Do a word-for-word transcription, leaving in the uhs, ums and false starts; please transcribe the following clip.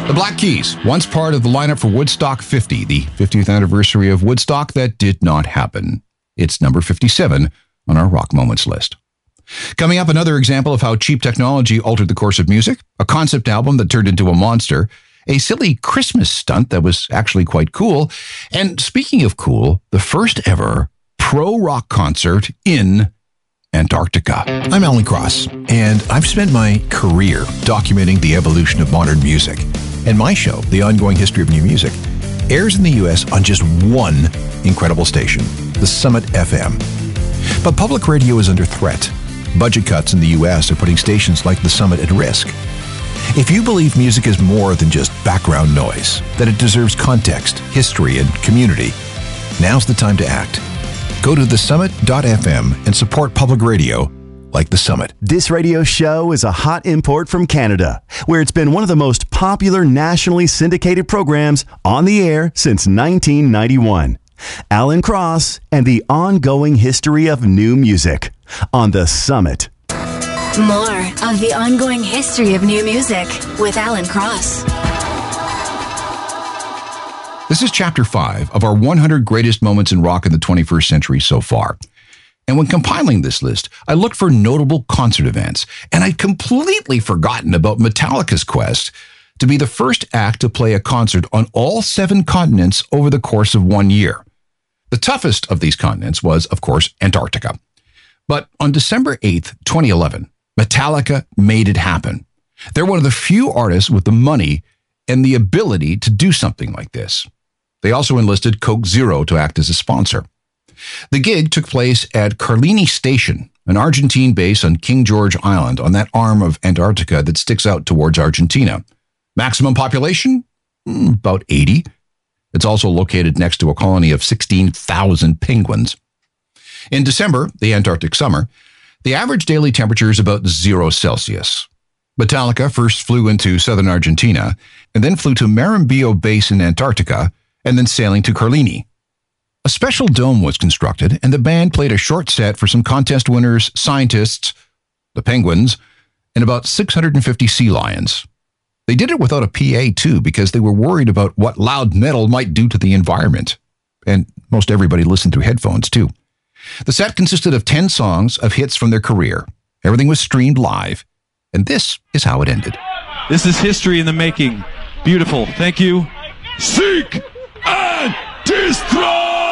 The Black Keys, once part of the lineup for Woodstock fifty, the fiftieth anniversary of Woodstock that did not happen. It's number fifty-seven on our Rock Moments list. Coming up, another example of how cheap technology altered the course of music, a concept album that turned into a monster, a silly Christmas stunt that was actually quite cool, and speaking of cool, the first ever pro rock concert in Antarctica. I'm Alan Cross, and I've spent my career documenting the evolution of modern music. And my show, The Ongoing History of New Music, airs in the U S on just one incredible station, the Summit F M. But public radio is under threat. Budget cuts in the U S are putting stations like the Summit at risk. If you believe music is more than just background noise, that it deserves context, history, and community, now's the time to act. Go to the summit dot f m and support public radio like the Summit. This radio show is a hot import from Canada, where it's been one of the most popular nationally syndicated programs on the air since nineteen ninety-one. Alan Cross and the Ongoing History of New Music on the Summit. More of the Ongoing History of New Music with Alan Cross. This is chapter five of our one hundred greatest moments in rock in the twenty-first century so far. And when compiling this list, I looked for notable concert events, and I'd completely forgotten about Metallica's quest to be the first act to play a concert on all seven continents over the course of one year. The toughest of these continents was, of course, Antarctica. But on December eighth, twenty eleven, Metallica made it happen. They're one of the few artists with the money and the ability to do something like this. They also enlisted Coke Zero to act as a sponsor. The gig took place at Carlini Station, an Argentine base on King George Island on that arm of Antarctica that sticks out towards Argentina. Maximum population? Mm, about eighty. It's also located next to a colony of sixteen thousand penguins. In December, the Antarctic summer, the average daily temperature is about zero Celsius. Metallica first flew into southern Argentina and then flew to Marambio Base in Antarctica and then sailing to Carlini. A special dome was constructed, and the band played a short set for some contest winners, scientists, the penguins, and about six hundred fifty sea lions. They did it without a P A, too, because they were worried about what loud metal might do to the environment. And most everybody listened through headphones, too. The set consisted of ten songs of hits from their career. Everything was streamed live, and this is how it ended. This is history in the making. Beautiful. Thank you. Seek and destroy!